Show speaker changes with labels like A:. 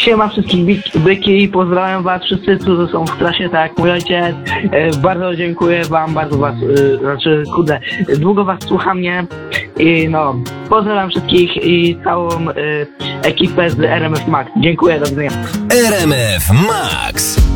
A: Siema wszystkich byki, pozdrawiam was wszyscy, którzy są w klasie, tak jak mój ojciec. Bardzo dziękuję wam, bardzo was, długo was słucham, nie? I no, pozdrawiam wszystkich i całą ekipę z RMF Max. Dziękuję, do widzenia.
B: RMF Max.